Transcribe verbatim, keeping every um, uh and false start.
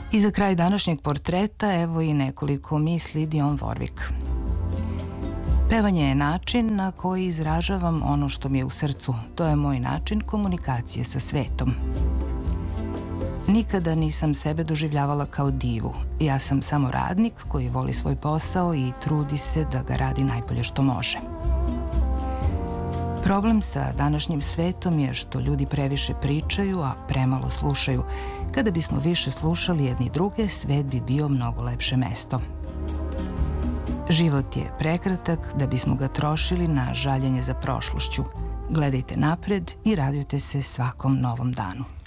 I za kraj današnjeg portreta evo i nekoliko misli Dionne Warwick. Pevanje je način na koji izražavam ono što mi je u srcu. To je moj način komunikacije sa svetom. Nikada nisam sebe doživljavala kao divu. Ja sam samo radnik koji voli svoj posao i trudi se da ga radi najbolje što može. Problem sa današnjim svetom je što ljudi previše pričaju, a premalo slušaju. Kada bismo više slušali jedni druge, svet bi bio mnogo lepše mesto. Život je prekratak da bismo ga trošili na žaljenje za prošlošću. Gledajte napred i radujte se svakom novom danu.